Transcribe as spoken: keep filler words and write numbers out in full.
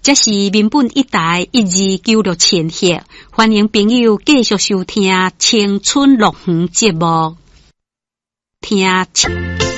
这是民本一台一二九六千赫，欢迎朋友继续收听青春乐园节目，听。